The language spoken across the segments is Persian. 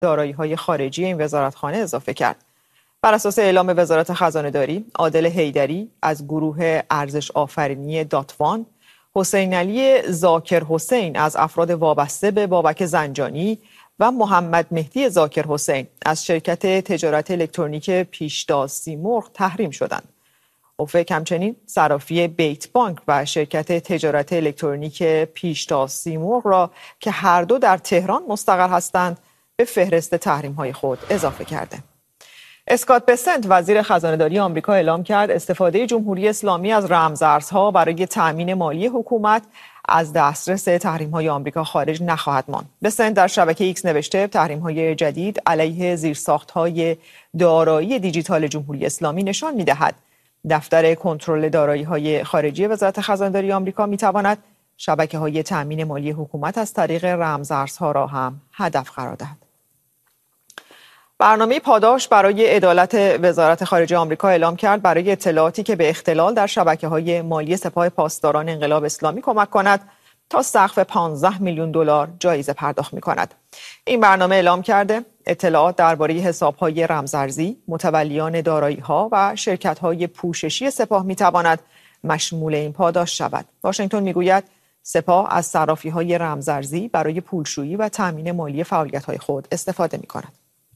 دارایی‌های خارجی این وزارتخانه اضافه کرد. بر اساس اعلام وزارت خزانه‌داری، عادل حیدری از گروه ارزش آفرینی داتوان، حسین علی ذاکر حسین از افراد وابسته به بابک زنجانی و محمد مهدی ذاکر حسین از شرکت تجارت الکترونیک پیشتاز سیمرغ تحریم شدند. اوفک همچنین صرافی بیت بانک و شرکت تجارت الکترونیک پیشتاز سیمرغ را که هر دو در تهران مستقر هستند به فهرست تحریم‌های خود اضافه کرده. اسکات بسنت وزیر خزانه‌داری آمریکا اعلام کرد استفاده جمهوری اسلامی از رمزارزها برای تأمین مالی حکومت از دسترس تحریم‌های آمریکا خارج نخواهد ماند. بسنت در شبکه ایکس نوشته تحریم‌های جدید علیه زیرساخت‌های دارایی دیجیتال جمهوری اسلامی نشان می‌دهد دفتر کنترل دارایی‌های خارجی وزارت خزانه‌داری آمریکا می‌تواند شبکه‌های تأمین مالی حکومت از طریق رمزارزها را هم هدف قرار دهد. برنامه پاداش برای عدالت وزارت خارجه آمریکا اعلام کرد برای اطلاعاتی که به اختلال در شبکه‌های مالی سپاه پاسداران انقلاب اسلامی کمک کند تا سقف 15 میلیون دلار جایزه پرداخت می‌کند. این برنامه اعلام کرده اطلاعات درباره حساب‌های رمزارزی، متولیان دارایی‌ها و شرکت‌های پوششی سپاه می‌تواند مشمول این پاداش شود. واشنگتن می‌گوید سپاه از صرافی‌های رمزارزی برای پولشویی و تأمین مالی فعالیت‌های خود استفاده می‌کند.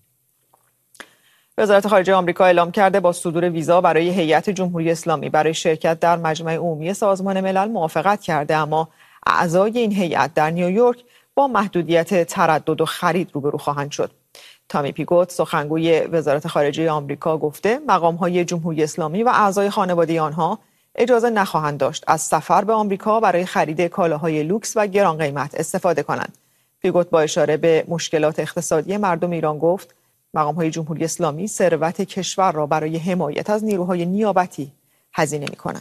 وزارت خارجه آمریکا اعلام کرده با صدور ویزا برای هیئت جمهوری اسلامی برای شرکت در مجمع عمومی سازمان ملل موافقت کرده، اما اعضای این هیئت در نیویورک با محدودیت تردد و خرید روبرو خواهند شد. تامی پیگوت سخنگوی وزارت خارجه آمریکا گفته مقام‌های جمهوری اسلامی و اعضای خانواده آنها اجازه نخواهند داشت از سفر به آمریکا برای خرید کالاهای لوکس و گران قیمت استفاده کنند. پیگوت با اشاره به مشکلات اقتصادی مردم ایران گفت مقام‌های جمهوری اسلامی ثروت کشور را برای حمایت از نیروهای نیابتی هزینه می‌کنند.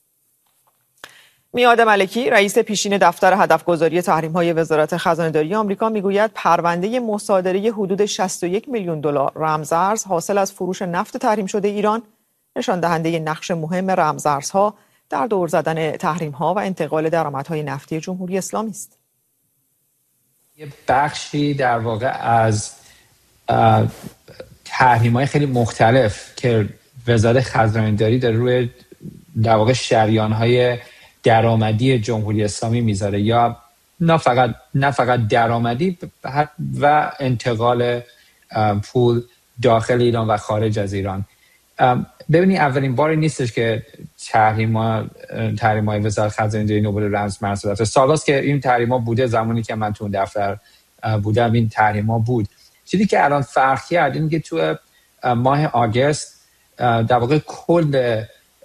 میاد ملکی رئیس پیشین دفتر هدفگذاری تحریم‌های وزارت خزانه‌داری آمریکا میگوید پرونده مصادره حدود 61 میلیون دلار رمزارز حاصل از فروش نفت تحریم شده ایران نشان دهنده نقش مهم رمزارزها در دور زدن تحریم‌ها و انتقال درآمدهای نفتی جمهوری اسلامی است. یه بخشی در واقع از تحریم‌های خیلی مختلف که وزارت خزانه‌داری در روی در واقع شریان‌های درآمدی جمهوری اسلامی میذاره یا نه فقط درآمدی و انتقال پول داخل ایران و خارج از ایران. ببینید اولین باری نیستش که تحریم‌های وزارت خزانه‌داری نوبل رمز مرز سالاست که این تحریم‌ها بوده. زمانی که من تو اون دفتر بودم این تحریم‌ها بود. چیزی که الان فرق کرد اینه که تو ماه آگوست در واقع کل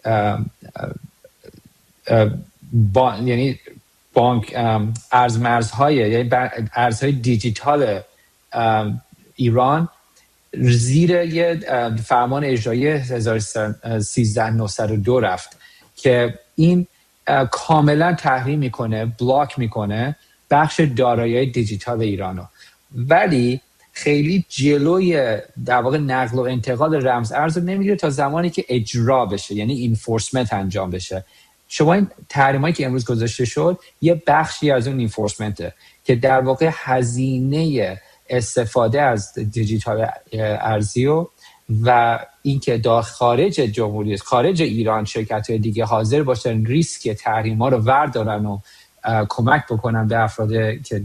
یعنی بانک ارزهای یعنی ارزهای دیجیتال ایران زیر یه فرمان اجرایی 13902 رفت که این کاملا تحریم میکنه، بلاک میکنه بخش دارایی دیجیتال ایرانو، ولی خیلی جلوی در واقع نقل و انتقال رمز ارز رو نمیگیره تا زمانی که اجرا بشه، یعنی اینفورسمنت انجام بشه. شما این تحریمایی که امروز گذاشته شد یه بخشی از اون اینفورسمنته که در واقع هزینه استفاده از دیجیتال ارزی و اینکه خارج جمهوری خارج ایران شرکت‌های دیگه حاضر باشن ریسک تحریم‌ها رو وردارن و کمک بکنن به افراد که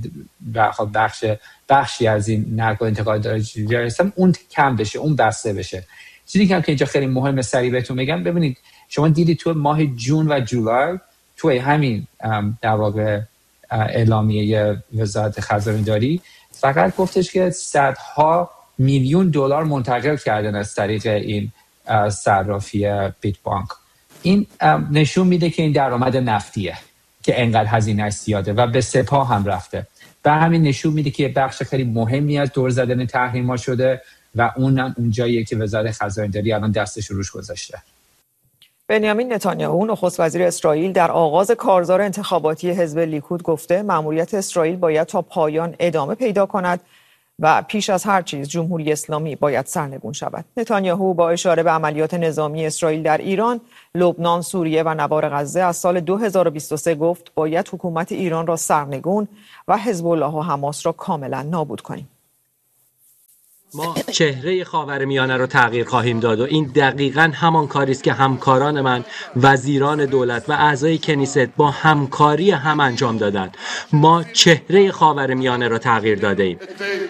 بخشی از این نقل و انتقال دارایی هستن، اون کم بشه، اون بسته بشه. چیزی که اینجا خیلی مهمه سریع بهتون بگم، ببینید شما دیدید تو ماه جون و جولای تو همین در واقع اعلامیه وزارت خزانه‌داری فقط گفتش که صدها میلیون دلار منتقل کردن از طریق این صرافی بیت بانک. این نشون میده که این درآمد نفتیه که انقدر هزینه‌اش زیاده و به سپاه هم رفته و همین نشون میده که بخش خیلی مهمی از دور زدن تحریم‌ها شده و اونم اونجاییه که وزارت خزانه‌داری الان دستش روش گذاشته. بنیامین نتانیاهو نخست وزیر اسرائیل در آغاز کارزار انتخاباتی حزب لیکود گفته مأموریت اسرائیل باید تا پایان ادامه پیدا کند و پیش از هر چیز جمهوری اسلامی باید سرنگون شود. نتانیاهو با اشاره به عملیات نظامی اسرائیل در ایران، لبنان، سوریه و نوار غزه از سال 2023 گفت باید حکومت ایران را سرنگون و حزب الله و حماس را کاملا نابود کنیم. ما چهره خاورمیانه رو تغییر خواهیم داد و این دقیقاً همان کاری است که همکاران من، وزیران دولت و اعضای کنیست با همکاری هم انجام دادند. ما چهره خاورمیانه رو تغییر داده ایم.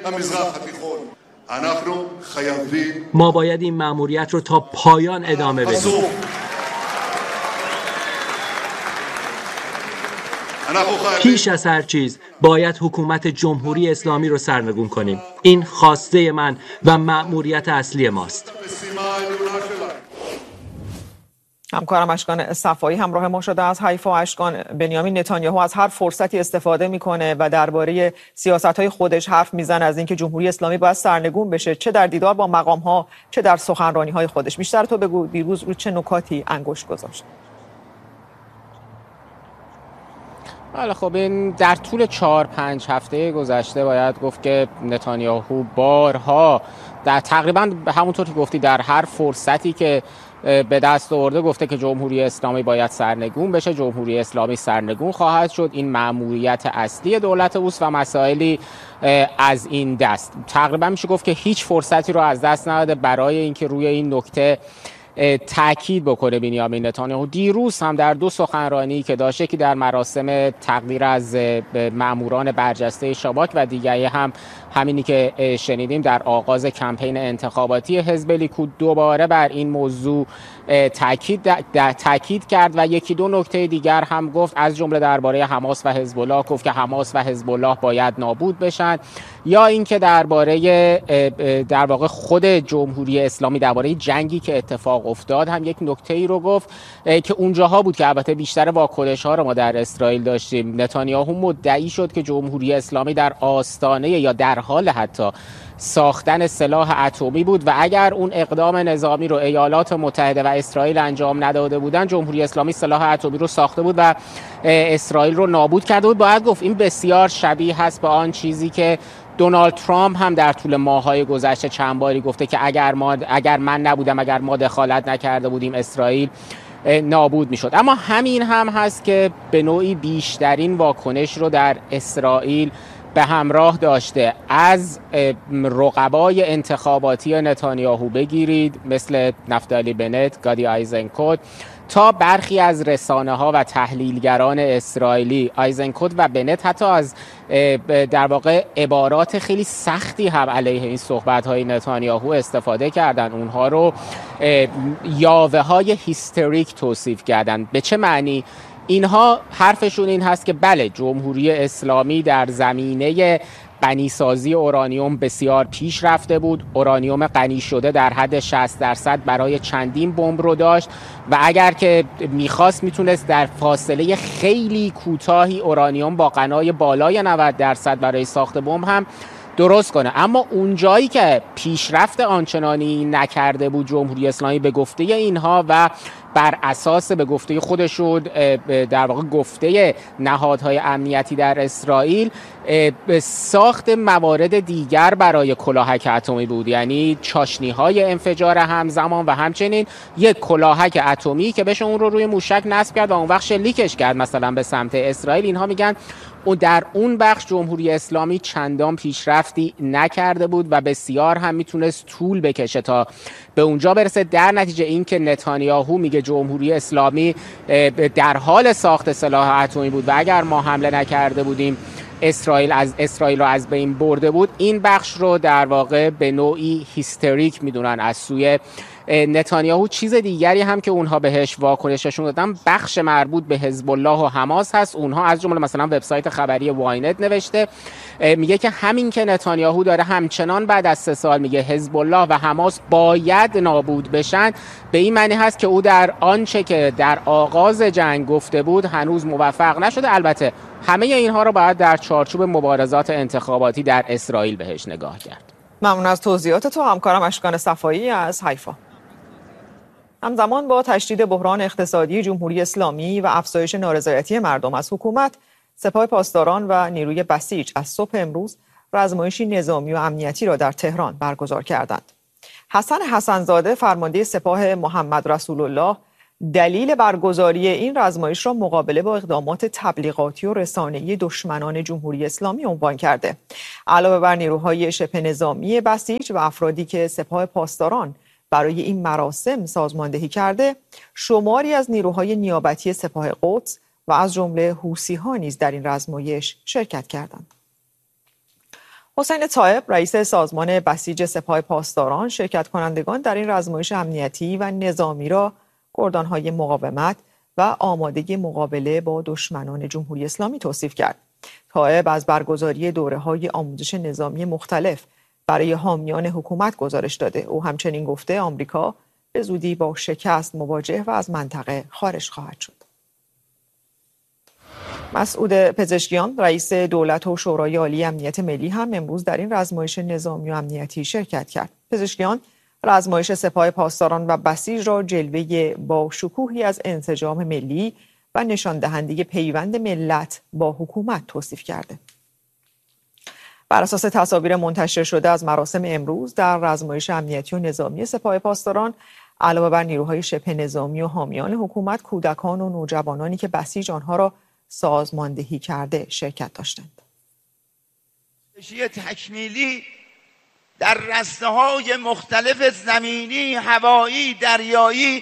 ما باید این مأموریت رو تا پایان ادامه بدیم. پیش از هر چیز باید حکومت جمهوری اسلامی رو سرنگون کنیم. این خواسته من و مأموریت اصلی ماست. همکارم اشکان صفایی همراه ما شده از حیفا. اشکان، بنیامین نتانیاهو از هر فرصتی استفاده میکنه و درباره سیاست‌های خودش حرف میزنه، از اینکه جمهوری اسلامی باید سرنگون بشه، چه در دیدار با مقام‌ها چه در سخنرانی‌های خودش. بیشتر تو بگو دیروز رو چه نکاتی انگشت گذاشت؟ بله خب، این در طول 4-5 هفته گذشته باید گفت که نتانیاهو بارها در تقریبا همونطور که گفتی در هر فرصتی که به دست آورده گفته که جمهوری اسلامی باید سرنگون بشه، جمهوری اسلامی سرنگون خواهد شد، این مأموریت اصلی دولت اوست و مسائلی از این دست. تقریبا میشه گفت که هیچ فرصتی رو از دست نداده برای اینکه روی این نکته تأکید بکنه بنیامین نتانیاهو. دیروز هم در 2 سخنرانی که داشته، که در مراسم تقدیر از ماموران برجسته شباک و دیگری هم همینی که شنیدیم در آغاز کمپین انتخاباتی حزب لیکود، دوباره بر این موضوع تأکید کرد و 1-2 نکته دیگر هم گفت، از جمله درباره حماس و حزب الله گفت که حماس و حزب الله باید نابود بشن، یا اینکه درباره در واقع خود جمهوری اسلامی، درباره جنگی که اتفاق افتاد هم یک نکته‌ای رو گفت که اونجاها بود که البته بیشتر واکنش‌ها رو ما در اسرائیل داشتیم. نتانیاهو مدعی شد که جمهوری اسلامی در آستانه یا در حال حتی ساختن سلاح اتمی بود و اگر اون اقدام نظامی رو ایالات متحده و اسرائیل انجام نداده بودن، جمهوری اسلامی سلاح اتمی رو ساخته بود و اسرائیل رو نابود کرده بود. باید گفت این بسیار شبیه هست به آن چیزی که دونالد ترامپ هم در طول ماه‌های گذشته چند باری گفته که اگر من نبودم، اگر ما دخالت نکرده بودیم، اسرائیل نابود میشد. اما همین هم هست که به نوعی بیشترین واکنش رو در اسرائیل به همراه داشته، از رقبای انتخاباتی نتانیاهو بگیرید مثل نفتالی بنت، گادی آیزنکوت، تا برخی از رسانه‌ها و تحلیلگران اسرائیلی. آیزنکوت و بنت حتی از در واقع عبارات خیلی سختی هم علیه این صحبت‌های نتانیاهو استفاده کردن. اونها رو یاوه‌های هیستریک توصیف کردن. به چه معنی؟ اینها حرفشون این هست که بله، جمهوری اسلامی در زمینه غنیسازی اورانیوم بسیار پیش رفته بود. اورانیوم غنی شده در حد 60% برای چندین بمب رو داشت و اگر که میخواست میتونست در فاصله خیلی کوتاهی اورانیوم با غنای بالای 90% برای ساخت بمب هم درست کنه. اما اون جایی که پیشرفت آنچنانی نکرده بود جمهوری اسلامی به گفته اینها و بر اساس به گفته خودشون در واقع گفته نهادهای امنیتی در اسرائیل، ساخت موارد دیگر برای کلاهک اتمی بود، یعنی چاشنی‌های انفجار همزمان و همچنین یک کلاهک اتمی که بشه اون رو روی موشک نصب کرد و اون وقت شلیکش کرد مثلا به سمت اسرائیل. اینها میگن و در اون بخش جمهوری اسلامی چندان پیشرفتی نکرده بود و بسیار هم میتونست طول بکشه تا به اونجا برسه. در نتیجه این که نتانیاهو میگه جمهوری اسلامی در حال ساخت سلاح اتمی بود و اگر ما حمله نکرده بودیم اسرائیل رو از بین برده بود، این بخش رو در واقع به نوعی هیستریک میدونن از سوی نتانیاهو. چیز دیگری هم که اونها بهش واکنششون دادن بخش مربوط به حزب الله و حماس هست. اونها از جمله مثلا وبسایت خبری واینت نوشته، میگه که همین که نتانیاهو داره همچنان بعد از 3 سال میگه حزب الله و حماس باید نابود بشن، به این معنی هست که او در آنچه که در آغاز جنگ گفته بود هنوز موفق نشده. البته همه اینها رو باید در چارچوب مبارزات انتخاباتی در اسرائیل بهش نگاه کرد. ممنون از توضیحات تو همکارم اشکان صفایی از حیفا. همزمان با تشدید بحران اقتصادی جمهوری اسلامی و افزایش نارضایتی مردم از حکومت، سپاه پاسداران و نیروی بسیج از صبح امروز رزمایشی نظامی و امنیتی را در تهران برگزار کردند. حسن حسنزاده فرمانده سپاه محمد رسول الله دلیل برگزاری این رزمایش را مقابله با اقدامات تبلیغاتی و رسانه‌ای دشمنان جمهوری اسلامی عنوان کرده. علاوه بر نیروهای شبه نظامی بسیج و افرادی که سپاه پاسداران برای این مراسم سازماندهی کرده، شماری از نیروهای نیابتی سپاه قدس و از جمله حوثی‌ها نیز در این رزمایش شرکت کردند. حسین طایب، رئیس سازمان بسیج سپاه پاسداران، شرکت کنندگان در این رزمایش امنیتی و نظامی را گردانهای مقاومت و آمادگی مقابله با دشمنان جمهوری اسلامی توصیف کرد. طایب از برگزاری دوره‌های آموزش نظامی مختلف برای حامیان حکومت گزارش داده. او همچنین گفته آمریکا به زودی با شکست مواجه و از منطقه خارج خواهد شد. مسعود پزشکیان، رئیس دولت و شورای عالی امنیت ملی، هم امروز در این رزمایش نظامی و امنیتی شرکت کرد. پزشکیان رزمایش سپاه پاسداران و بسیج را جلوه با شکوهی از انسجام ملی و نشان دهنده پیوند ملت با حکومت توصیف کرده. بر اساس تصاویر منتشر شده از مراسم امروز در رزمایش امنیتی و نظامی سپاه پاسداران، علاوه بر نیروهای شبه نظامی و حامیان حکومت، کودکان و نوجوانانی که بسیج آنها را سازماندهی کرده شرکت داشتند. تکمیلی در رسته‌های مختلف زمینی، هوایی، دریایی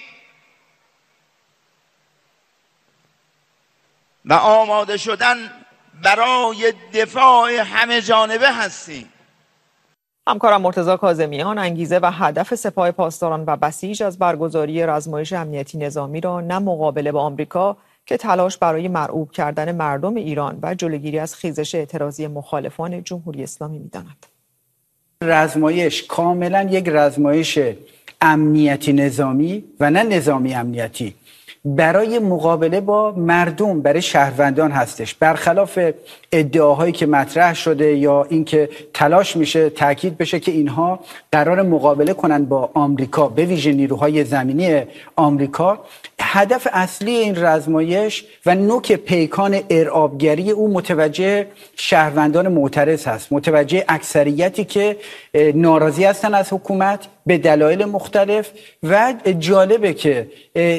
و آماده شدن برای دفاع همه جانبه هستیم. همکارم مرتضی کاظمیان انگیزه و هدف سپاه پاسداران و بسیج از برگزاری رزمایش امنیتی نظامی را نه مقابله با آمریکا که تلاش برای مرعوب کردن مردم ایران و جلوگیری از خیزش اعتراضی مخالفان جمهوری اسلامی می‌داند. رزمایش کاملا یک رزمایش امنیتی نظامی و نه نظامی امنیتی برای مقابله با مردم، برای شهروندان هستش. برخلاف ادعاهایی که مطرح شده یا اینکه تلاش میشه تاکید بشه که اینها قرار مقابله کنن با آمریکا، به ویژه نیروهای زمینی آمریکا، هدف اصلی این رزمایش و نوک پیکان ارعابگری او متوجه شهروندان معترض هست، متوجه اکثریتی که ناراضی هستن از حکومت به دلایل مختلف. و جالبه که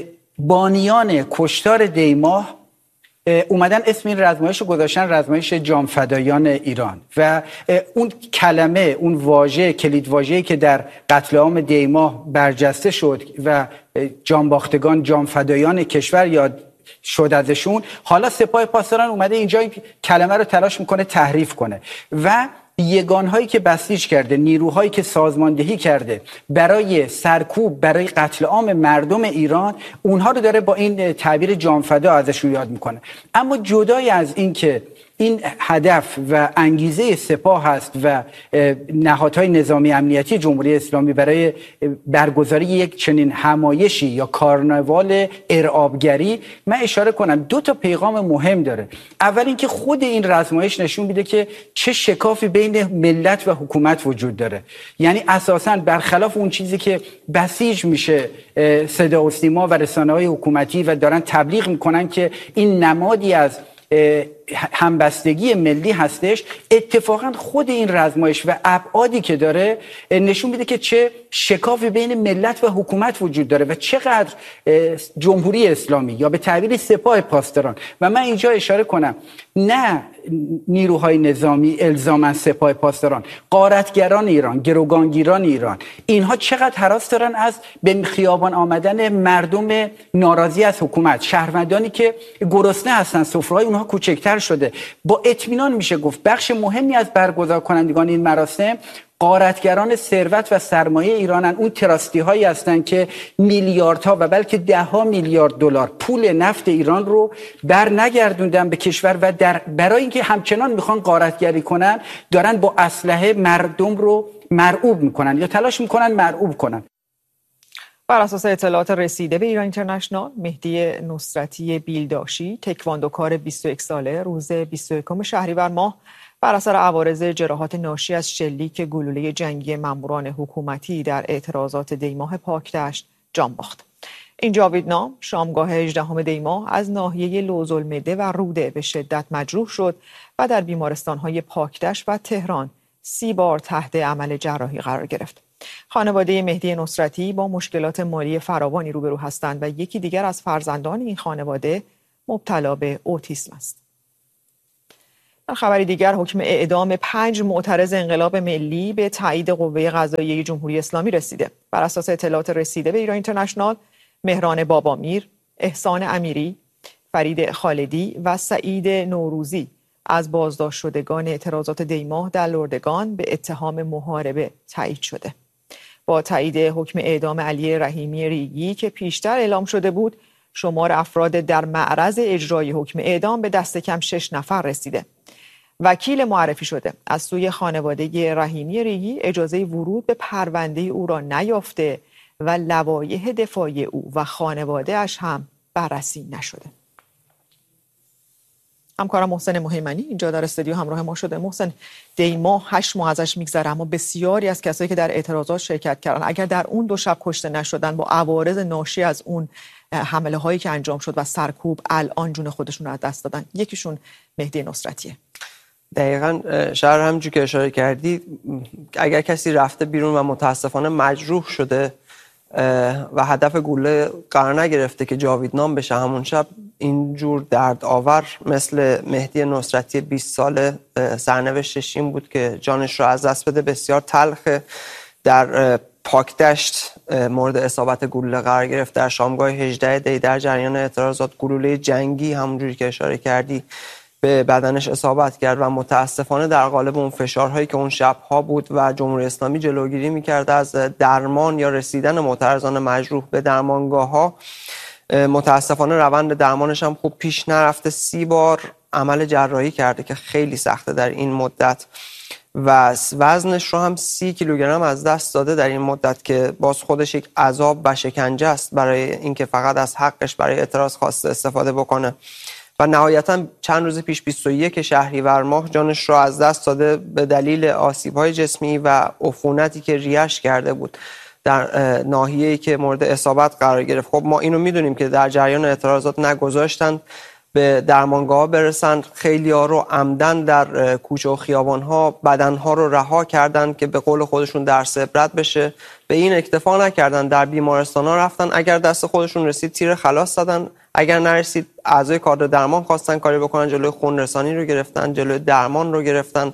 بانیان کشتار دیماه اومدن اسم این رزمایش رو گذاشتن رزمایش جانفدایان ایران و اون کلمه، اون واژه، کلید واژه‌ای که در قتل عام دیماه برجسته شد و جانباختگان، جانفدایان کشور یاد شد ازشون، حالا سپاه پاسداران اومده اینجا این کلمه رو تلاش میکنه تحریف کنه و یگانهایی که بسیج کرده، نیروهایی که سازماندهی کرده برای سرکوب، برای قتل عام مردم ایران، اونها رو داره با این تعبیر جانفدا ازشون یاد میکنه. اما جدای از این که این هدف و انگیزه سپاه هست و نهادهای نظامی امنیتی جمهوری اسلامی برای برگزاری یک چنین همایشی یا کارناوال ارعابگری، من اشاره کنم دو تا پیغام مهم داره. اول اینکه خود این رزمایش نشون میده که چه شکافی بین ملت و حکومت وجود داره. یعنی اساساً برخلاف اون چیزی که بسیج میشه صدا و سیما و رسانه‌های حکومتی و دارن تبلیغ میکنن که این نمادی از همبستگی ملی هستش، اتفاقا خود این رزمایش و ابعادی که داره نشون میده که چه شکافی بین ملت و حکومت وجود داره و چقدر جمهوری اسلامی یا به تعبیر سپاه پاسداران، و من اینجا اشاره کنم نه نیروهای نظامی الزاما سپاه پاسداران، غارتگران ایران، گروگانگیران ایران، اینها چقدر هراس دارن از به خیابان آمدن مردم ناراضی از حکومت، شهروندانی که گرسنه هستن، سفره‌های اونها کوچکتر شده. با اطمینان میشه گفت بخش مهمی از برگزار کنندگان این مراسم غارتگران ثروت و سرمایه ایرانن. اون تراستی هایی هستن که میلیاردها و بلکه ده‌ها میلیارد دلار پول نفت ایران رو بر نگردوندن به کشور و برای اینکه همچنان میخوان غارتگری کنن دارن با اسلحه مردم رو مرعوب میکنن یا تلاش میکنن مرعوب کنن. بر اساس اطلاعات رسیده به ایران اینترنشنال، مهدی نصرتی بیلداشی، تکواندوکار 21 ساله، روز 21 شهریور ماه بر اثر عوارض جراحات ناشی از شلیک گلوله جنگی ماموران حکومتی در اعتراضات دیماه پاکدشت جان باخت. این جاویدنام شامگاه 18 دیماه از ناحیه لوزالمعده و روده به شدت مجروح شد و در بیمارستان‌های پاکدشت و تهران 30 بار تحت عمل جراحی قرار گرفت. خانواده مهدی نصرتی با مشکلات مالی فراوانی روبرو هستند و یکی دیگر از فرزندان این خانواده مبتلا به اوتیسم است. در خبری دیگر حکم اعدام 5 معترض انقلاب ملی به تایید قوه قضاییه جمهوری اسلامی رسیده. بر اساس اطلاعات رسیده به ایران اینترنشنال، مهران بابامیر، احسان امیری، فرید خالدی و سعید نوروزی از بازداشت شدگان اعتراضات دیماه در لردگان به اتهام محاربه تایید شده. با تایید حکم اعدام علی رحیمی ریگی که پیشتر اعلام شده بود، شمار افراد در معرض اجرای حکم اعدام به دست کم 6 نفر رسیده. وکیل معرفی شده از سوی خانواده رحیمی ریگی اجازه ورود به پرونده او را نیافته و لوایح دفاعی او و خانواده اش هم بررسی نشده. همکارم محسن مهیمنی اینجا در استودیو همراه ما شده. محسن، دیماه 8 ماه ازش میگذره، اما بسیاری از کسایی که در اعتراضات شرکت کردن اگر در اون 2 شب کشته نشدن، با عوارض ناشی از اون حمله هایی که انجام شد و سرکوب، الان جون خودشون رو از دست دادن. یکیشون مهدی نصرتیه. دقیقاً شهر همونجوری که اشاره کردی، اگر کسی رفته بیرون و متاسفانه مجروح شده و هدف گلوله قرار نگرفته که جاویدنام بشه همون شب، اینجور دردآور مثل مهدی نصرتی 20 ساله سرنوشتش این بود که جانش رو از دست بده. بسیار تلخه. در پاکدشت مورد اصابت گلوله قرار گرفت. در شامگاه 18 دی در جریان اعتراضات گلوله جنگی همونجوری که اشاره کردی به بدنش اصابت کرد و متاسفانه در قالب اون فشارهایی که اون شب‌ها بود و جمهوری اسلامی جلوگیری می‌کرد از درمان یا رسیدن معترضان مجروح به درمانگاه‌ها، متاسفانه روند درمانش هم خوب پیش نرفته. 30 بار عمل جراحی کرده که خیلی سخته در این مدت و وزنش رو هم 30 کیلوگرم از دست داده در این مدت که باز خودش یک عذاب و شکنجه است برای اینکه فقط از حقش برای اعتراض خواسته استفاده بکنه. و نهایتاً چند روز پیش 21 شهریور ماه جانش را از دست داده به دلیل آسیب‌های جسمی و عفونتی که ریش کرده بود در ناحیه‌ای که مورد اصابت قرار گرفت. خب ما اینو میدونیم که در جریان اعتراضات نگذاشتن به درمانگاه برسن، خیلی‌ها رو عمدن در کوچه و خیابان‌ها بدن‌ها رو رها کردن که به قول خودشون درس عبرت بشه. به این اکتفا نکردن، در بیمارستان‌ها رفتن، اگر دست خودشون رسید تیر خلاص زدن، اگر نرسید اعضای کادر درمان خواستن کاری بکنن، جلوی خون رسانی رو گرفتن، جلوی درمان رو گرفتن.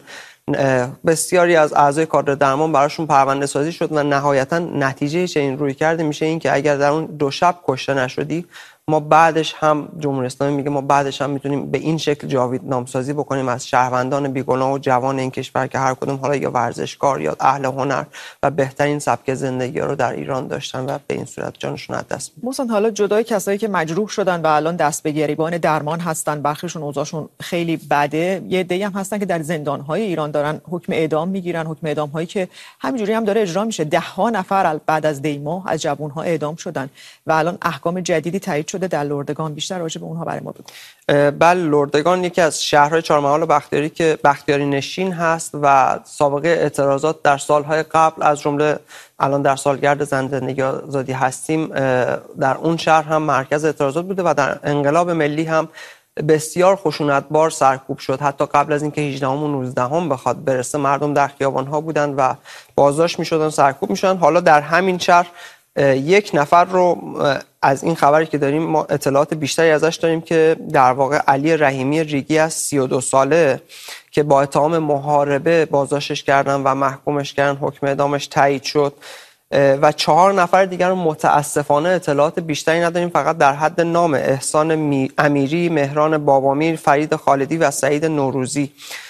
بسیاری از اعضای کادر درمان براشون پرونده سازی شد و نهایتاً نتیجه چه این روی کرده میشه این که اگر در اون 2 شب کشته نشدی، ما بعدش هم جمهوری اسلامی میگه ما بعدش هم میتونیم به این شکل جاویدنام سازی بکنیم از شهروندان بیگناه و جوان این کشور که هر کدوم حالا یا ورزشکار یا اهل هنر و بهترین سبک زندگی رو در ایران داشتن و به این صورت جانشون از دست میدن. محسن، حالا جدای کسایی که مجروح شدن و الان دست به گریبان درمان هستن، برخیشون اوضاعشون خیلی بده، یه عده‌ای هم هستن که در زندان‌های ایران دارن حکم اعدام میگیرن، حکم اعدام‌هایی که همینجوری هم داره اجرا میشه. 10 نفر بعد از دیماه از جوان‌ها اعدام شدن و الان احکام جدیدی تایید شده در لردگان. بیشتر راجع به اونها برای ما بگو. بله، لردگان یکی از شهرهای چهارمحال بختیاری که بختیاری نشین هست و سابقه اعتراضات در سالهای قبل از جمله الان در سالگرد زندگی آزادی هستیم در اون شهر هم مرکز اعتراضات بوده و در انقلاب ملی هم بسیار خشونتبار سرکوب شد. حتی قبل از اینکه 18 و 19 بخواد برسه مردم در خیابان‌ها بودن و بازداشت می‌شدن، سرکوب می‌شدن. حالا در همین شهر 1 نفر رو از این خبری که داریم ما اطلاعات بیشتری ازش داریم که در واقع علی رحیمی ریگی از 32 ساله که با اتهام محاربه بازداشتش کردن و محکومش کردن، حکم اعدامش تایید شد و 4 نفر دیگر رو متاسفانه اطلاعات بیشتری نداریم، فقط در حد نام: احسان امیری، مهران بابامیر، فرید خالدی و سعید نوروزی.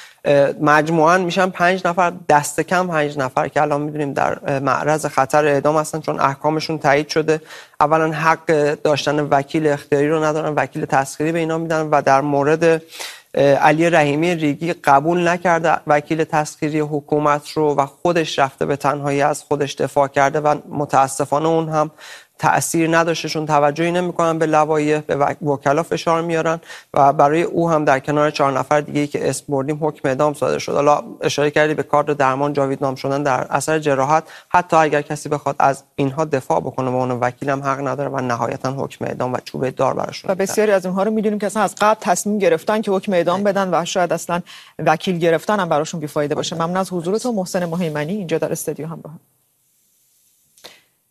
مجموعاً میشن 5 نفر، دست کم 5 نفر که الان میدونیم در معرض خطر اعدام هستن چون احکامشون تایید شده. اولا حق داشتن وکیل اختیاری رو ندارن، وکیل تسخیری به اینا میدن و در مورد علی رحیمی ریگی قبول نکرده وکیل تسخیری حکومت رو و خودش رفته به تنهایی از خودش دفاع کرده و متاسفانه اون هم تأثیر نداشته چون توجهی نمی‌کنن به لوایح، به وکلا فشار میارن و برای او هم در کنار 4 نفر دیگه‌ای که اسم بردیم حکم اعدام صادر شد. حالا اشاره کردی به کادر درمان جاویدنام شدن در اثر جراحت، حتی اگر کسی بخواد از اینها دفاع بکنه و اون وکیل هم حق نداره و نهایتا حکم اعدام و چوب دار براشون. و بسیاری از اونها رو می‌دونیم که اصلا از قبل تصمیم گرفتن که حکم اعدام بدن و شاید اصلا وکیل گرفتن هم براشون بی‌فایده باشه. ممنون از حضورتون محسن مهیمنی اینجا در استودیو همراه.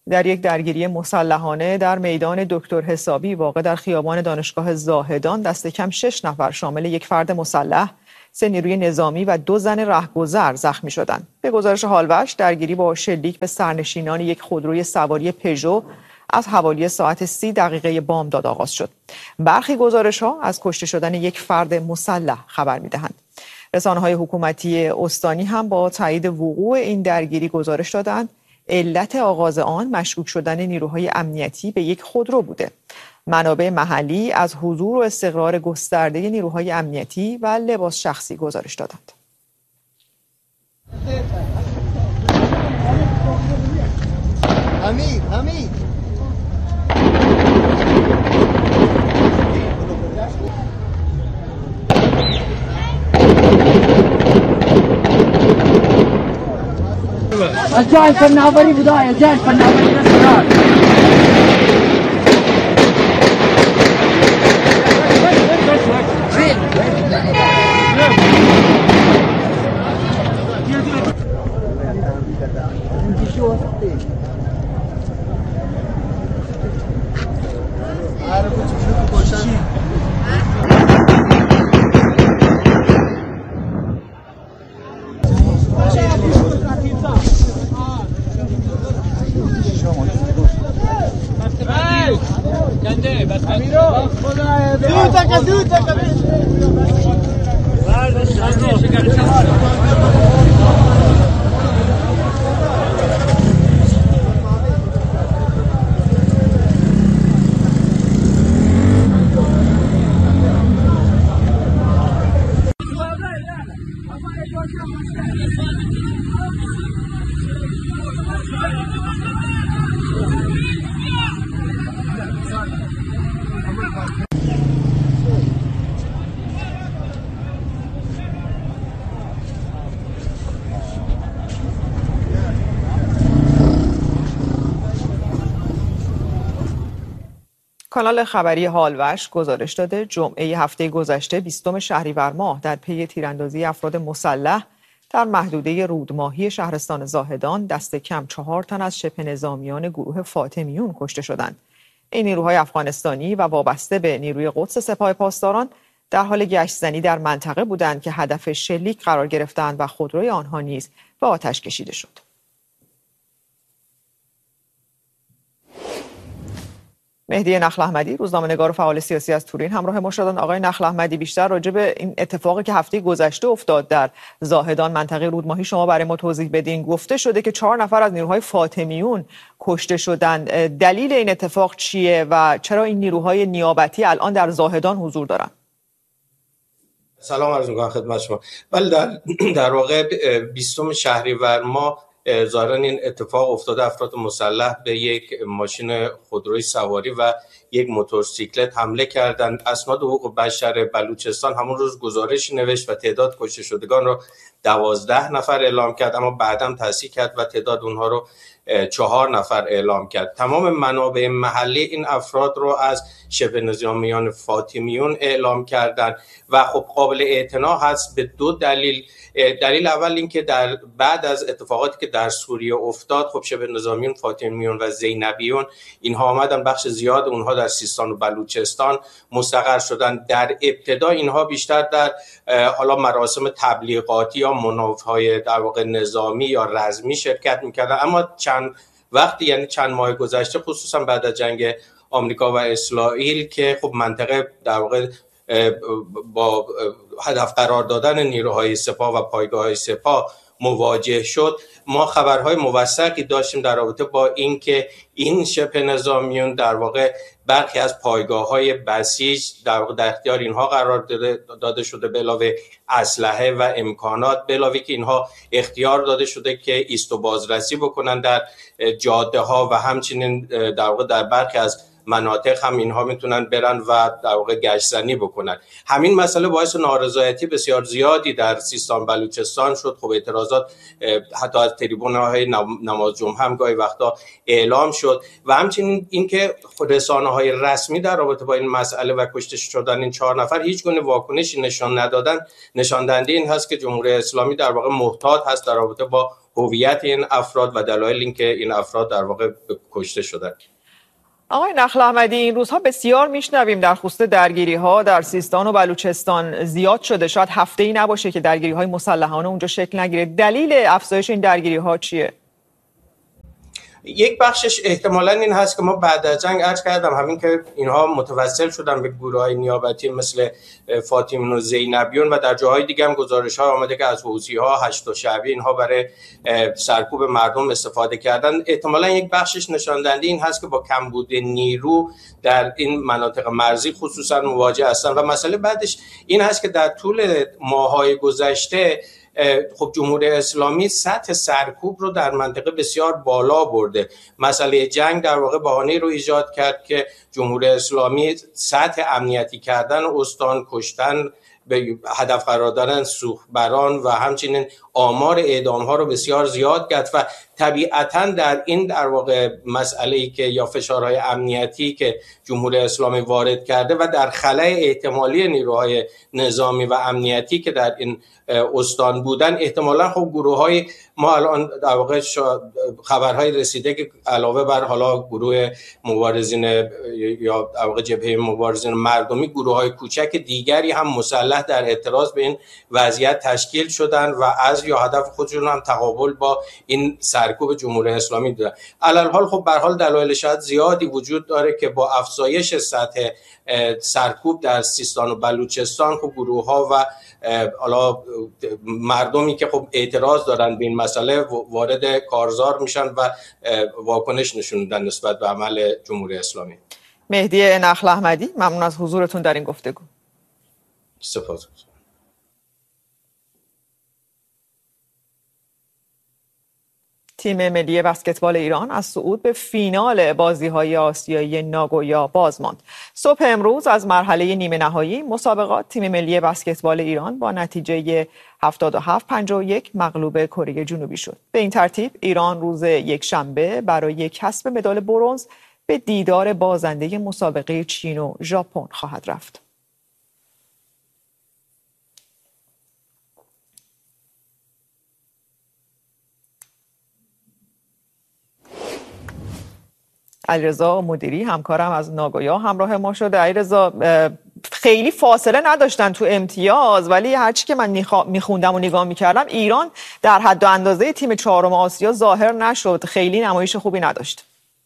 در یک درگیری مسلحانه در میدان دکتر حسابی واقع در خیابان دانشگاه زاهدان دست کم 6 نفر شامل یک فرد مسلح، 3 نیروی نظامی و 2 زن رهگذر زخمی شدند. به گزارش هالوش درگیری با شلیک به سرنشینان یک خودروی سواری پژو از حوالی ساعت 30 دقیقه بامداد آغاز شد. برخی گزارش‌ها از کشته شدن یک فرد مسلح خبر می‌دهند. رسانه‌های حکومتی استانی هم با تایید وقوع این درگیری گزارش دادند علت آغاز آن مشکوک شدن نیروهای امنیتی به یک خودرو بوده. منابع محلی از حضور و استقرار گسترده نیروهای امنیتی و لباس شخصی گزارش دادند. حمید الجاي فناوري بداية زين فناوري رستوران کانال خبری هالوش گزارش داده جمعه هفته گذشته 20 شهریور ماه در پی تیراندازی افراد مسلح در محدوده رودماهی شهرستان زاهدان دست کم 4 تن از شبه نظامیان گروه فاطمیون کشته شدند. این نیروهای افغانستانی و وابسته به نیروی قدس سپاه پاسداران در حال گشت‌زنی در منطقه بودند که هدف شلیک قرار گرفتند و خودروی آنها نیز به آتش کشیده شد. مهدی نخل احمدی روزنامه‌نگار و فعال سیاسی از تورین همراه ما شدند. آقای نخل احمدی، بیشتر راجع به این اتفاقی که هفته گذشته افتاد در زاهدان منطقه رودماهی شما برای ما توضیح بدین. گفته شده که 4 نفر از نیروهای فاطمیون کشته شدند. دلیل این اتفاق چیه و چرا این نیروهای نیابتی الان در زاهدان حضور دارند؟ سلام عرض می‌کنم خدمت شما. ولی در واقع 20 شهریور ماه ظاهراً این اتفاق افتاده. افراد مسلح به یک ماشین خودروی سواری و یک موتورسیکلت حمله کردند. اسناد حقوق بشر بلوچستان همون روز گزارشی نوشت و تعداد کشته شدگان رو 12 نفر اعلام کرد، اما بعداً تصحیح کرد و تعداد اونها رو 4 نفر اعلام کرد. تمام منابع محلی این افراد رو از شبه نظامیان فاطمیون اعلام کردند و خب قابل اعتنا هست به 2 دلیل. دلیل اول این که در بعد از اتفاقاتی که در سوریه افتاد، خب شبه نظامیون فاطمیون و زینبیون اینها آمدن، بخش زیاد اونها در سیستان و بلوچستان مستقر شدن. در ابتدا اینها بیشتر در حالا مراسم تبلیغاتی یا مناوهای در واقع نظامی یا رزمی شرکت میکردن، اما چند ماه گذشته، خصوصا بعد از جنگ آمریکا و اسرائیل که خب منطقه در واقع با هدف قرار دادن نیروهای سپاه و پایگاه‌های سپاه مواجه شد، ما خبرهای موثقی داشتیم در رابطه با اینکه این شبه نظامیون در واقع برخی از پایگاه‌های بسیج در واقع در اختیار اینها قرار داده شده، به علاوه اسلحه و امکانات، به علاوه که اینها اختیار داده شده که ایست و بازرسی بکنن در جاده ها و همچنین در واقع در برخی از مناطق هم اینها میتونن برن و در واقع گشت‌زنی بکنن. همین مسئله باعث نارضایتی بسیار زیادی در سیستان بلوچستان شد. خب اعتراضات حتی از تریبون‌های نماز جمعه هم گاهی وقتا اعلام شد و همچنین اینکه رسانه‌های رسمی در رابطه با این مسئله و کشته شدن این 4 نفر هیچ گونه واکنشی نشان ندادن، نشان دهنده این هست که جمهوری اسلامی در واقع محتاط هست در رابطه با هویت این افراد و دلایل اینکه این افراد در واقع کشته شدن. آقای نخل احمدی، این روزها بسیار میشنویم در خصوص درگیری‌ها در سیستان و بلوچستان زیاد شده. شاید هفته‌ای نباشه که درگیری‌های مسلحانه اونجا شکل نگیره. دلیل افزایش این درگیری‌ها چیه؟ یک بخشش احتمالاً این هست که ما بعد از جنگ عرض کردم همین که اینها متوسل شدن به گروه‌های نیابتی مثل فاطمیون و زینبیون و در جاهای دیگه هم گزارش‌ها آمده که از حوثی‌ها، هشت شعبی اینها برای سرکوب مردم استفاده کردن. احتمالاً یک بخشش نشان دهنده این هست که با کمبود نیرو در این مناطق مرزی خصوصاً مواجه هستن و مسئله بعدش این هست که در طول ماه‌های گذشته خب جمهوری اسلامی سطح سرکوب رو در منطقه بسیار بالا برده. مسئله جنگ در واقع بهانه رو ایجاد کرد که جمهوری اسلامی سطح امنیتی کردن استان، کشتن، به هدف قرار دادن سوخبران و همچنین آمار اعدام ها رو بسیار زیاد کرد و طبیعتاً در این در واقع مسئله‌ای که یا فشارهای امنیتی که جمهوری اسلامی وارد کرده و در خلأ احتمالی نیروهای نظامی و امنیتی که در این استان بودن، احتمالاً خب گروه‌های ما الان در واقع خبرهای رسیده که علاوه بر حالا گروه مبارزین یا در واقع جبهه مبارزین مردمی، گروه‌های کوچک دیگری هم مسلح در اعتراض به این وضعیت تشکیل شدن و از یا هدف خودشون هم تقابل با این سرکوب جمهوری اسلامی دارن. علالحال خب به هر حال دلایل شاید زیادی وجود داره که با افزایش سطح سرکوب در سیستان و بلوچستان خب گروه‌ها و حالا مردمی که خب اعتراض دارن به این مسئله وارد کارزار میشن و واکنش نشون میدن نسبت به عمل جمهوری اسلامی. مهدی نخل احمدی، ممنون از حضورتون در این گفتگو. سپاسگزارم. تیم ملی بسکتبال ایران از صعود به فینال بازی‌های آسیایی ناگویا باز ماند. صبح امروز از مرحله نیمه نهایی مسابقات تیم ملی بسکتبال ایران با نتیجه 77-51 مغلوب کره جنوبی شد. به این ترتیب ایران روز یکشنبه برای کسب مدال برنز به دیدار بازنده مسابقه چین و ژاپن خواهد رفت. علیرضا مدیری همکارم از ناگویا همراه ما شده. علیرضا، خیلی فاصله نداشتن تو امتیاز، ولی هرچی که من میخوندم و نگاه میکردم ایران در حد و اندازه تیم چهارم آسیا ظاهر نشد، خیلی نمایش خوبی نداشت.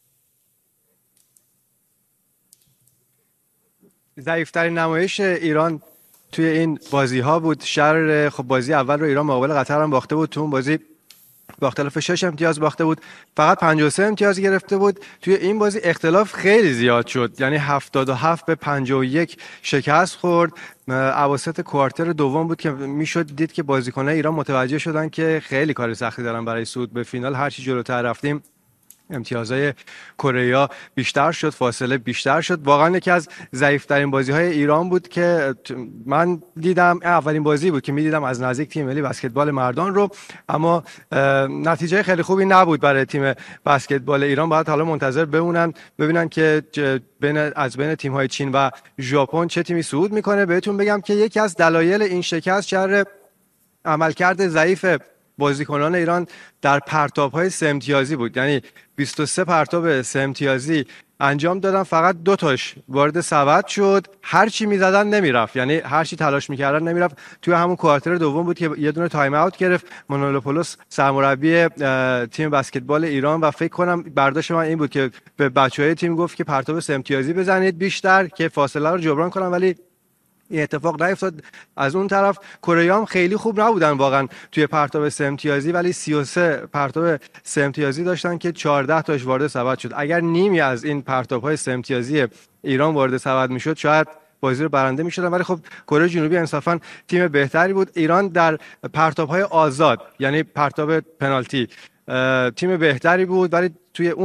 ضعیف‌ترین نمایش ایران توی این بازی ها بود. خب بازی اول رو ایران مقابل قطر هم باخته بود، تو اون بازی با اختلاف 6 امتیاز باخته بود، فقط 53 امتیاز گرفته بود. توی این بازی اختلاف خیلی زیاد شد، یعنی 77 به 51 شکست خورد. اواسط کوارتر دوم بود که میشد دید که بازیکنان ایران متوجه شدن که خیلی کار سختی دارن برای صعود به فینال. هرچی جلوتر رفتیم امتیازهای کره بیشتر شد، فاصله بیشتر شد. واقعا یکی از ضعیف‌ترین بازی‌های ایران بود که من دیدم. اولین بازی بود که می‌دیدم از نزدیک تیم ملی بسکتبال مردان رو، اما نتیجه خیلی خوبی نبود برای تیم بسکتبال ایران. باید حالا منتظر ببینن که از بین تیم‌های چین و ژاپن چه تیمی صعود میکنه. بهتون بگم که یکی از دلایل این شکست شر عملکرد ضعیف بازیکنان ایران در پرتاب‌های 3 امتیازی بود. یعنی 23 پرتاب 3 امتیازی انجام دادن، فقط 2 تاش وارد سبد شد. هر چی می‌زدن نمیرفت، یعنی هر چی تلاش می‌کردن نمیرفت. توی همون کوارتر دوم بود که یه دونه تایم اوت گرفت مانولوپولوس سرمربی تیم بسکتبال ایران و فکر کنم برداشت من این بود که به بچه‌های تیم گفت که پرتاب 3 امتیازی بزنید بیشتر که فاصله رو جبران کنن، ولی این اتفاق نیفتاد. از اون طرف کره هم خیلی خوب نبودن واقعا توی پرتاب 3 امتیازی، ولی 33 پرتاب 3 امتیازی داشتن که 14 تاش وارد سبد شد. اگر نیمی از این پرتاب‌های 3 امتیازی ایران وارد سبد میشد شاید بازی رو برنده میشدن، ولی خب کره جنوبی انصافا تیم بهتری بود. ایران در پرتاب‌های آزاد، یعنی پرتاب پنالتی، تیم بهتری بود، ولی توی اون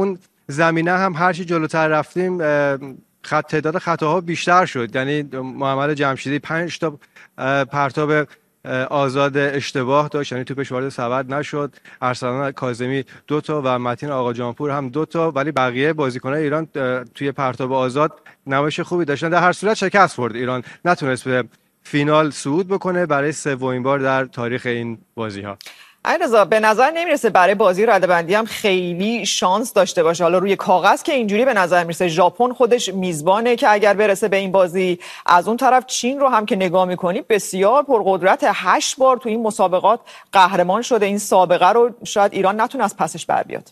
زمینه هم هرچی جلوتر رفتیم تعداد خطاها بیشتر شد. یعنی محمد جمشیدی 5 تا پرتاب آزاد اشتباه داشت، یعنی توپش وارد سبد نشد. ارسلان کاظمی 2 تا و متین آقا جانپور هم 2 تا، ولی بقیه بازیکنان ایران توی پرتاب آزاد نمایش خوبی داشتن. در هر صورت شکست خورد ایران، نتونست به فینال صعود بکنه برای 3مین بار در تاریخ این بازی‌ها. علیرضا به نظر نمیرسه برای بازی رده‌بندی هم خیلی شانس داشته باشه؟ حالا روی کاغذ که اینجوری به نظر میرسه، ژاپن خودش میزبانه که اگر برسه به این بازی، از اون طرف چین رو هم که نگاه میکنی بسیار پرقدرت، 8 بار تو این مسابقات قهرمان شده. این سابقه رو شاید ایران نتونه از پسش بر بیاد.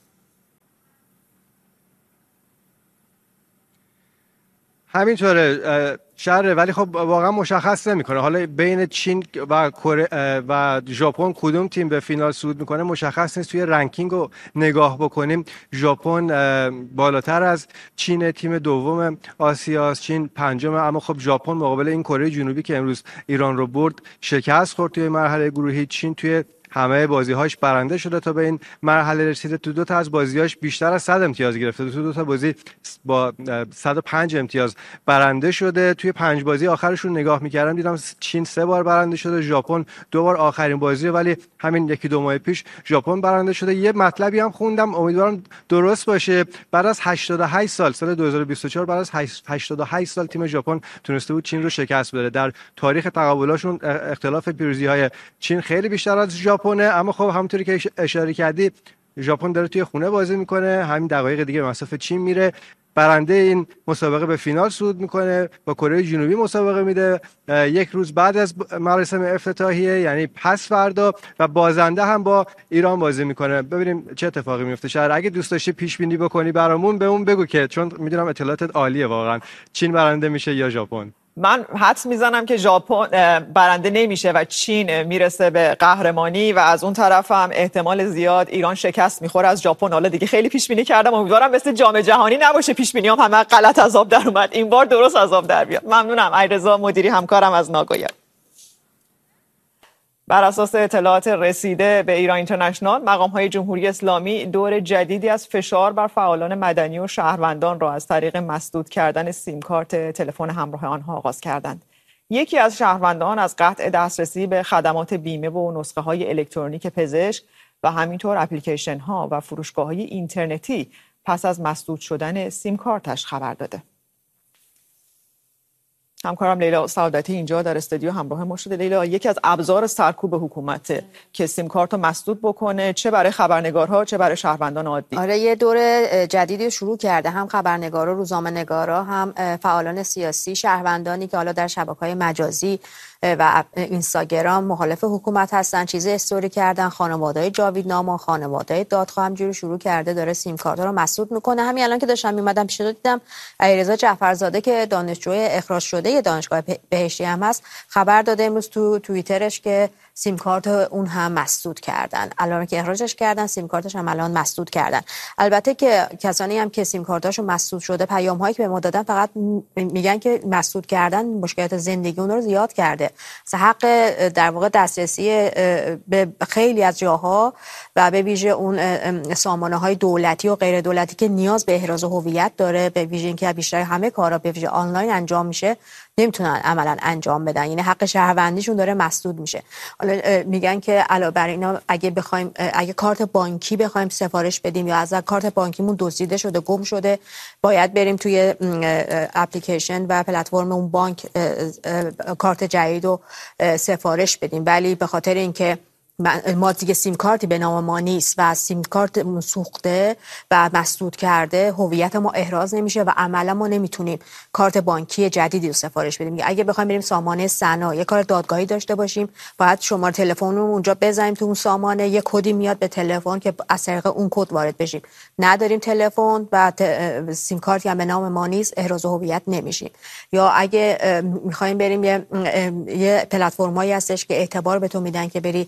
همینطوره شهره، ولی خب واقعا مشخص نمیکنه حالا بین چین و کره و ژاپن کدوم تیم به فینال صعود میکنه مشخص نیست. توی رنکینگ رو نگاه بکنیم ژاپن بالاتر از چین، تیم دوم آسیاست، چین پنجم، اما خب ژاپن مقابل این کره جنوبی که امروز ایران رو برد شکست خورد توی مرحله گروهی. چین توی همه بازی‌هاش برنده شده تا به این مرحله رسیده. تو 2 تا از بازی‌هاش بیشتر از 100 امتیاز گرفته. تو 2 تا بازی با 105 امتیاز برنده شده. توی 5 بازی آخرشون نگاه می‌کردم دیدم چین 3 بار برنده شده، ژاپن 2 بار آخرین بازی، ولی همین 1-2 ماه پیش ژاپن برنده شده. یه مطلبی هم خوندم، امیدوارم درست باشه، بعد از 88 سال، سال 2024 بعد از 88 سال تیم ژاپن تونسته بود چین رو شکست بده. در تاریخ تقابلاشون اختلاف پیروزی‌های چین خیلی بیشتر از ژاپن، اما خب همونطوری که اشاره کردی ژاپن داره توی خونه بازی میکنه، همین دقایق دیگه مصاف چین میره. برنده این مسابقه به فینال صعود میکنه، با کره جنوبی مسابقه میده 1 روز بعد از مراسم افتتاحیه، یعنی پس فردا، و بازنده هم با ایران بازی میکنه. ببینیم چه اتفاقی میفته. شاید اگه دوست داشتی پیش بینی بکنی برامون بهمون بگو، که چون میدونم اطلاعاتت عالیه واقعا، چین برنده میشه یا ژاپن؟ من حدس میزنم که ژاپن برنده نمیشه و چین میرسه به قهرمانی، و از اون طرف هم احتمال زیاد ایران شکست میخوره از ژاپن. حالا دیگه خیلی پیش بینی کردم، امیدوارم مثل جام جهانی نباشه پیش بینیام همه غلط از آب در اومد، این بار درست از آب در بیاد. ممنونم علیرضا مدیری همکارم از ناگویا. بر اساس اطلاعات رسیده به ایران اینترنشنال، مقام‌های جمهوری اسلامی دور جدیدی از فشار بر فعالان مدنی و شهروندان را از طریق مسدود کردن سیم کارت تلفن همراه آنها آغاز کردند. یکی از شهروندان از قطع دسترسی به خدمات بیمه و نسخه‌های الکترونیک پزشک و همینطور اپلیکیشن‌ها و فروشگاه‌های اینترنتی پس از مسدود شدن سیم کارتش خبر داده. همکارم لیلا سعادتی اینجا در استودیو همراه ما شده. لیلا، یکی از ابزار سرکوب حکومت که سیم کارت رو مسدود بکنه، چه برای خبرنگارها چه برای شهروندان عادی. آره، یه دور جدیدی شروع کرده، هم خبرنگارا، روزنامه‌نگارا، هم فعالان سیاسی، شهروندانی که حالا در شبکه‌های مجازی و اینستاگرام مخالف حکومت هستن، چیز استوری کردن. خانواده‌های جاویدنامان، خانواده‌های دادخواه همجوری شروع کرده داره سیم کارت رو مسدود میکنه. همین الان که داشتم میمدم پیش رو دیدم علیرضا جعفرزاده که دانشجوی اخراج شده دانشگاه بهشتی هم هست خبر داده امروز تو توییترش که سیم کارت اون هم مسدود کردن. الان که اخراجش کردن سیم کارتش هم الان مسدود کردن. البته که کسانی هم که سیم کارتاشون مسدود شده پیام‌هایی که به ما دادن فقط میگن که مسدود کردن مشکلات زندگی اون رو زیاد کرده. حق در واقع دسترسی به خیلی از جاها و به ویژه اون سامانه‌های دولتی و غیر دولتی که نیاز به احراز هویت داره، به ویژه اینکه بیشتر همه کارا به ویژه آنلاین انجام میشه، نمیتونن عملا انجام بدن. یعنی حق شهروندیشون داره مسدود میشه. حالا میگن که علاوه بر اینا اگه کارت بانکی بخوایم سفارش بدیم یا از کارت بانکیمون دزدیده شده، گم شده، باید بریم توی اپلیکیشن و پلتفرم اون بانک کارت جدید رو سفارش بدیم. ولی به خاطر اینکه ما دیگه سیم کارتی به نام ما نیست و سیم کارت سوخته و مسدود کرده، هویت ما احراز نمیشه و عملا ما نمیتونیم کارت بانکی جدیدی رو سفارش بدیم. اگه بخوایم بریم سامانه سنا یه کار دادگاهی داشته باشیم، باید شماره تلفن رو اونجا بزنیم تو اون سامانه، یه کدی میاد به تلفن که از طریق اون کد وارد بشیم. نداریم تلفن و سیم کارتی هم به نام ما نیست، احراز هویت نمیشیم. یا اگه میخوایم بریم یه پلتفرمایی هستش که اعتبار به تو میدن که بری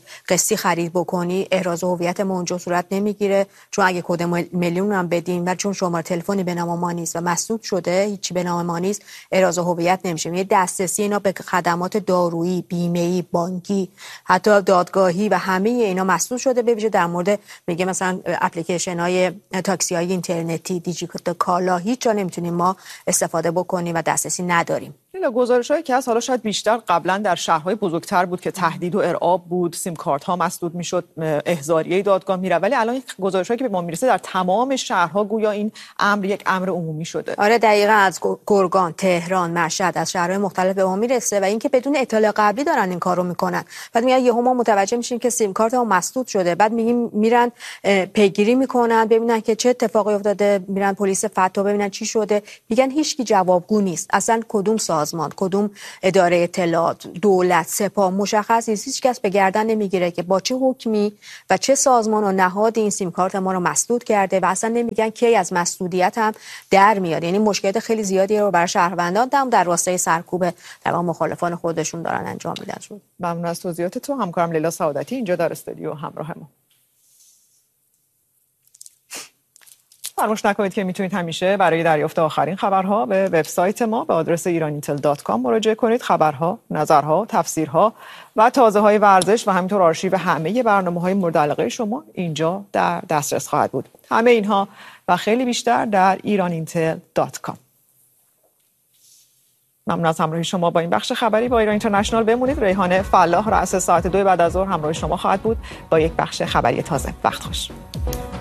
حسی خرید بکنی احراز هویت ما اونجا صورت نمیگیره، چون اگه کد میلیون هم بدیم و چون شماره تلفنی به نام ما نیست و مسدود شده، هیچی به نام ما نیست، احراز هویت نمیشه. یه دسترسی اینا به خدمات دارویی، بیمه‌ای، بانکی، حتی دادگاهی و همه اینا مسدود شده. به ویژه در مورد میگه مثلا اپلیکیشن‌های تاکسی‌های اینترنتی، دیجیتال کالا، هیچ جا نمیتونیم ما استفاده بکنیم و دسترسی نداریم. گزارش‌هایی که از حالا شاید بیشتر قبلا در شهرهای بزرگتر بود که تهدید و ارعاب بود، سیم کارت ها مسدود میشد، احضاریه دادگاه میره، ولی الان گزارش‌هایی که به ما میرسه در تمام شهرها گویا این امر یک امر عمومی شده. آره دقیقاً، از گرگان، تهران، مشهد، از شهرهای مختلف به ما میرسه و اینکه بدون اطلاع قبلی دارن این کارو میکنن. بعد میگن یهو ما متوجه میشیم که سیم کارت ما مسدود شده، بعد میرن پیگیری میکنن ببینن که چه اتفاقی افتاده، میرن پلیس فتا ببینن چی شده، میگن هیچکی جوابگو نیست. اصلا کدوم سازمان، کدوم اداره اطلاعات، دولت، سپاه مشخص نیست، هیچ کس به گردن نمیگیره که با چه حکمی و چه سازمان و نهادی این سیم کارت ما رو مسدود کرده و اصلا نمیگن کی از مسدودیت هم در میاد. یعنی مشکلات خیلی زیادی رو برای شهروندان در راستای سرکوب در مخالفان خودشون دارن انجام میدن. ممنون از توضیحات تو. همکارم لیلا سعادتی اینجا در استودیو همراه ما. فراموش نکنید که میتونید همیشه برای دریافت آخرین خبرها به وبسایت ما به آدرس iranitel.com مراجعه کنید. خبرها، نظرها، تفسیرها و تازه‌های ورزش و همینطور آرشیو همه برنامه‌های مورد علاقه شما اینجا در دسترس خواهد بود. همه اینها و خیلی بیشتر در iranitel.com. ممنون از همراهی شما با این بخش خبری با ایران اینترنشنال. بمونید. ریحانه فلاح رأس ساعت 2 بعد از ظهر همراه شما خواهد بود با یک بخش خبری تازه. وقت خوش.